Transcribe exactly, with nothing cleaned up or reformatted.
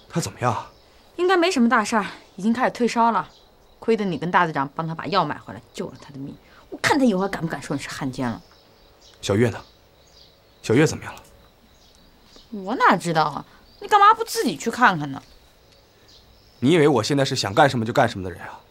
他怎么样？ 应该没什么大事儿，已经开始退烧了。亏得你跟大队长帮他把药买回来，救了他的命。我看他以后还敢不敢说你是汉奸了。 小月呢？小月怎么样了？ 我哪知道啊？你干嘛不自己去看看呢？ 你以为我现在是想干什么就干什么的人啊？